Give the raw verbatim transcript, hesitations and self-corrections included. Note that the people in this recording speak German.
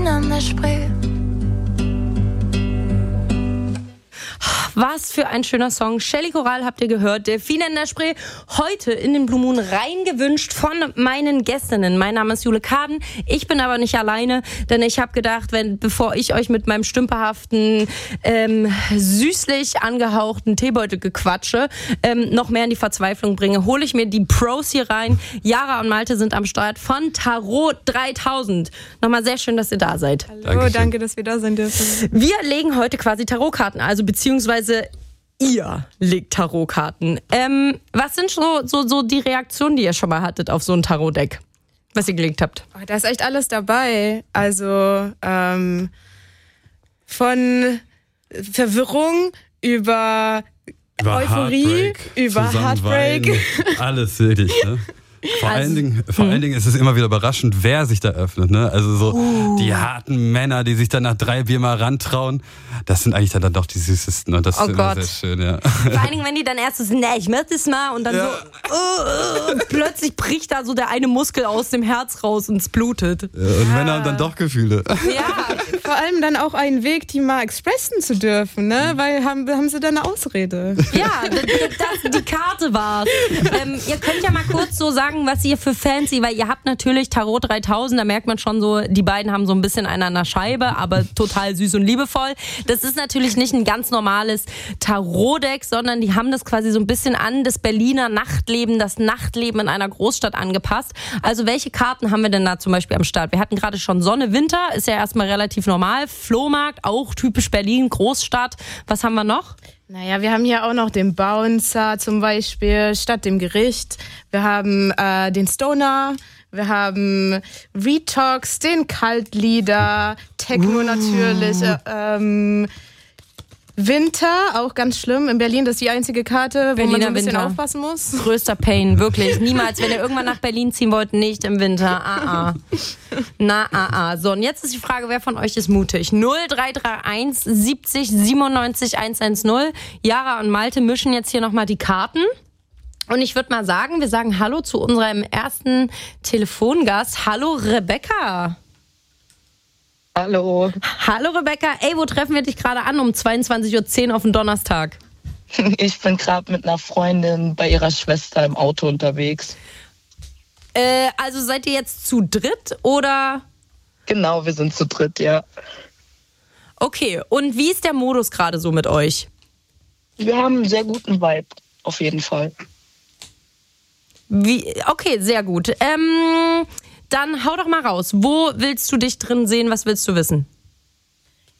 Wien an der Spree. Was für ein schöner Song. Shelly Coral habt ihr gehört. Delfine in der Spree. Heute in den Blue Moon reingewünscht von meinen Gästinnen. Mein Name ist Jule Kaden. Ich bin aber nicht alleine, denn ich habe gedacht, wenn bevor ich euch mit meinem stümperhaften, ähm, süßlich angehauchten Teebeutelgequatsche ähm, noch mehr in die Verzweiflung bringe, hole ich mir die Pros hier rein. Yara und Malte sind am Start von Tarot dreitausend. Nochmal sehr schön, dass ihr da seid. Hallo, Dankeschön. danke, dass wir da sein dürfen. Wir legen heute quasi Tarotkarten, also beziehungsweise ihr legt Tarotkarten. Ähm, was sind so, so, so die Reaktionen, die ihr schon mal hattet auf so ein Tarotdeck, was ihr gelegt habt? Oh, da ist echt alles dabei. Also ähm, von Verwirrung über, Über Euphorie, Heartbreak, über zusammen Heartbreak. weinen, alles wirklich, ne? Vor, Also, allen Dingen, vor allen Dingen ist es immer wieder überraschend, wer sich da öffnet. Ne? Also so Uh. die harten Männer, die sich dann nach drei Bier mal rantrauen, das sind eigentlich dann doch die süßesten. Und das Oh ist immer Gott. sehr schön, ja. Vor allen Dingen, wenn die dann erst so sind, nee, ich mach das mal und dann Ja. so uh, uh, und plötzlich bricht da so der eine Muskel aus dem Herz raus und es blutet. Ja, und Männer haben dann doch Gefühle. Ja, Vor allem dann auch einen Weg, die mal expressen zu dürfen, ne? Weil haben, haben sie dann eine Ausrede. ja, das, das, die Karte war's. Ähm, ihr könnt ja mal kurz so sagen, was ihr für Fancy, weil ihr habt natürlich Tarot dreitausend, da merkt man schon so, die beiden haben so ein bisschen einen an der Scheibe, aber total süß und liebevoll. Das ist natürlich nicht ein ganz normales Tarotdeck, sondern die haben das quasi so ein bisschen an das Berliner Nachtleben, das Nachtleben in einer Großstadt angepasst. Also welche Karten haben wir denn da zum Beispiel am Start? Wir hatten gerade schon Sonne, Winter, ist ja erstmal relativ normal. Flohmarkt, auch typisch Berlin, Großstadt. Was haben wir noch? Naja, wir haben hier auch noch den Bouncer zum Beispiel, statt dem Gericht. Wir haben äh, den Stoner, wir haben Retox, den Kaltlieder, Techno Uh. natürlich, äh, ähm, Winter, auch ganz schlimm. In Berlin, das ist die einzige Karte, wo man Berliner so ein bisschen Winter. aufpassen muss. Größter Pain, wirklich. Niemals, wenn ihr irgendwann nach Berlin ziehen wollt, nicht im Winter. Ah, ah. Na, ah, ah. So, und jetzt ist die Frage, wer von euch ist mutig? null drei drei eins siebzig siebenundneunzig hundertzehn. Yara und Malte mischen jetzt hier nochmal die Karten. Und ich würde mal sagen, wir sagen Hallo zu unserem ersten Telefongast. Hallo, Rebecca. Hallo, Hallo, Rebecca. Ey, wo treffen wir dich gerade an? Um zweiundzwanzig Uhr zehn auf den Donnerstag. ich bin gerade mit einer Freundin bei ihrer Schwester im Auto unterwegs. Äh, also seid ihr jetzt zu dritt oder? Genau, wir sind zu dritt, ja. Okay, und wie ist der Modus gerade so mit euch? Wir haben einen sehr guten Vibe, auf jeden Fall. Wie, okay, sehr gut. Ähm, dann hau doch mal raus. Wo willst du dich drin sehen? Was willst du wissen?